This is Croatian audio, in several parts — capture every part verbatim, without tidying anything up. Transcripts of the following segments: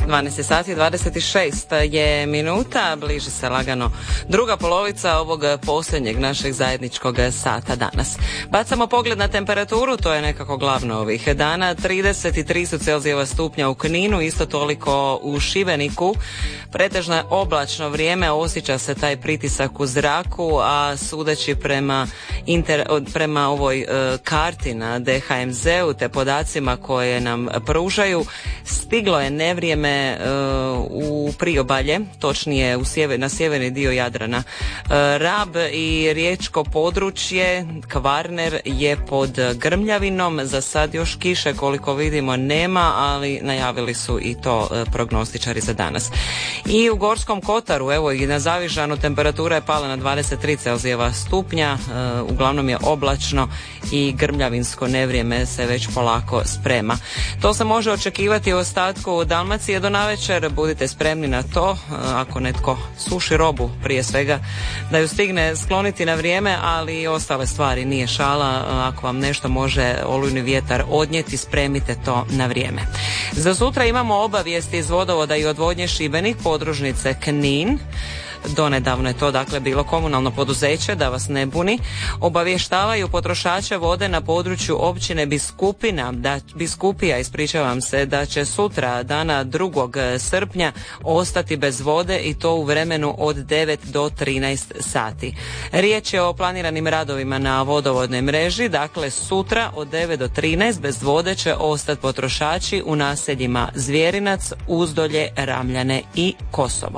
dvanaest sati i dvadeset šest je minuta, bliži se lagano druga polovica ovog posljednjeg našeg zajedničkog sata danas. Bacamo pogled na temperaturu, to je nekako glavno ovih dana. trideset tri su Celzijeva stupnja u Kninu, isto toliko u Šibeniku. Pretežno je oblačno vrijeme, osjeća se taj pritisak u zraku, a sudeći prema, inter, prema ovoj e, karti na D H M Z-u te podacima koje nam pružaju, stiglo je nevrijeme u priobalje, točnije u sjever, na sjeverni dio Jadrana. Rab i riječko područje, Kvarner je pod grmljavinom, za sad još kiše koliko vidimo nema, ali najavili su i to prognostičari za danas. I u Gorskom Kotaru, evo i na Zavižanu, temperatura je pala na dvadeset tri Celzijeva stupnja, uglavnom je oblačno i grmljavinsko nevrijeme se već polako sprema. To se može očekivati u ostatku Dalmacije do navečer, budite spremni na to, ako netko suši robu prije svega, da ju stigne skloniti na vrijeme, ali i ostale stvari nije šala, ako vam nešto može olujni vjetar odnijeti, spremite to na vrijeme. Za sutra imamo obavijesti iz vodovoda i odvodnje Šibenik, podružnice Knin. Donedavno je to dakle bilo komunalno poduzeće, da vas ne buni. Obavještavaju potrošače vode na području općine Biskupina, da, Biskupija, ispričavam se, da će sutra dana drugog srpnja ostati bez vode i to u vremenu od devet do trinaest sati. Riječ je o planiranim radovima na vodovodnoj mreži, dakle sutra od devet do trinaest bez vode će ostati potrošači u naseljima Zvjerinac, Uzdolje, Ramljane i Kosovo.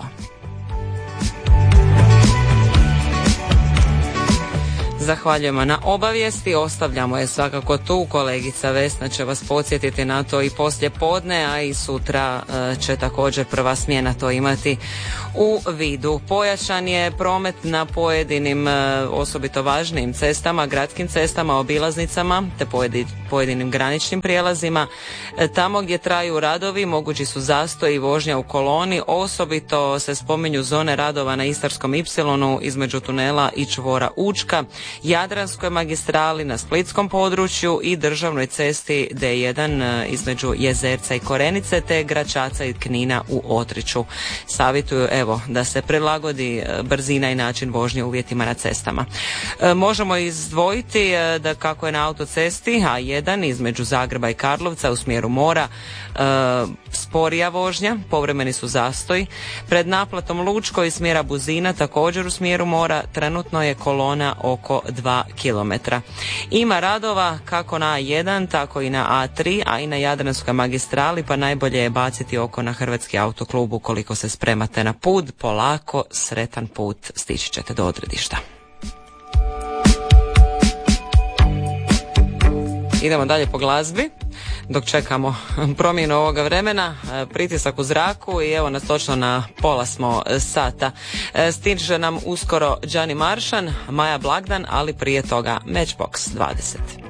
Zahvaljujemo na obavijesti, ostavljamo je svakako tu, kolegica Vesna će vas podsjetiti na to i poslije podne, a i sutra će također prva smjena to imati u vidu. Pojačan je promet na pojedinim osobito važnim cestama, gradskim cestama, obilaznicama te pojedinim graničnim prijelazima. Tamo gdje traju radovi mogući su zastoji i vožnja u koloni, osobito se spominju zone radova na Istarskom ipsilonu između tunela i čvora Učka, Jadranskoj magistrali na splitskom području i državnoj cesti D jedan između Jezerca i Korenice te Gračaca i Knina u Otriću. Savjetuju evo da se prilagodi brzina i način vožnje uvjetima na cestama. E, možemo izdvojiti da kako je na autocesti A jedan između Zagreba i Karlovca u smjeru mora e, sporija vožnja, povremeni su zastoji. Pred naplatom Lučko iz smjera Buzina također u smjeru mora trenutno je kolona oko dva kilometra. Ima radova kako na A jedan, tako i na A tri, a i na Jadranskoj magistrali, pa najbolje je baciti oko na Hrvatski autoklub ukoliko se spremate na put. Polako, sretan put, stići ćete do odredišta. Idemo dalje po glazbi. Dok čekamo promjenu ovoga vremena, pritisak u zraku i evo nas točno na pola smo sata. Stiže nam uskoro Gianni Maršan, Maja Blagdan, ali prije toga Matchbox dvadeset.